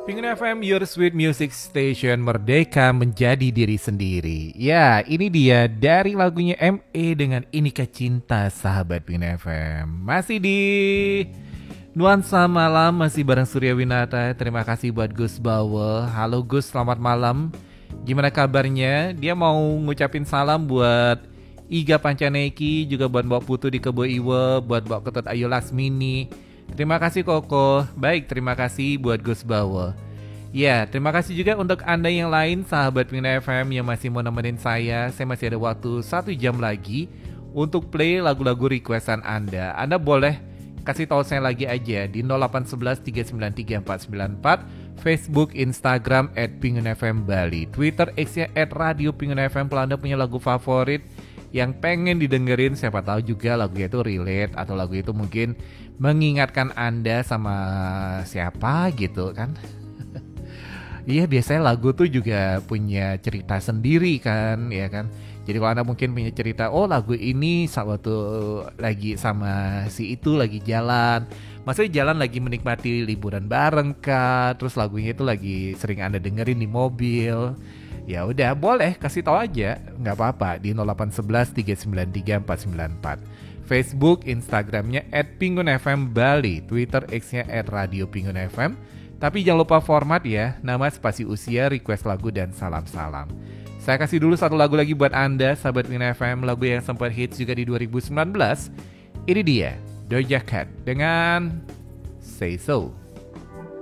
Pengen FM, your sweet music station, merdeka menjadi diri sendiri. Ya, ini dia dari lagunya ME dengan Inikah Cinta, sahabat Pengen FM. Masih di Nuansa Malam, masih bareng Surya Winata. Terima kasih buat Gus Bawe. Halo Gus, selamat malam. Gimana kabarnya? Dia mau ngucapin salam buat Iga Pancaneki, juga buat Mbak Putu di Kebo Iwe, buat Mbak Ketut Ayu Lasmini. Terima kasih Koko. Baik, terima kasih buat Gus Bawa. Ya, terima kasih juga untuk Anda yang lain, sahabat Pengen FM yang masih mau nemenin saya. Saya masih ada waktu 1 jam lagi untuk play lagu-lagu requestan Anda. Anda boleh kasih tahu saya lagi aja di 0811 393 494, Facebook, Instagram @pengenfm Bali, Twitter X-nya @radio_pengenfm. Kalau Anda punya lagu favorit yang pengen didengerin, siapa tahu juga lagunya itu relate atau lagu itu mungkin mengingatkan Anda sama siapa gitu kan. Iya, biasanya lagu tuh juga punya cerita sendiri kan, ya kan. Jadi kalau Anda mungkin punya cerita, oh lagu ini waktu lagi sama si itu lagi jalan, maksudnya jalan lagi menikmati liburan bareng kah, terus lagunya itu lagi sering Anda dengerin di mobil. Ya udah, boleh kasih tahu aja, nggak apa-apa di 0811 393 494. Facebook, Instagramnya @pingunfm Bali, Twitter X-nya @radio_pingunfm. Tapi jangan lupa format ya, nama, spasi usia, request lagu dan salam-salam. Saya kasih dulu satu lagu lagi buat Anda, sahabat Pingun FM, lagu yang sempat hits juga di 2019. Ini dia, Doja Cat dengan Say So.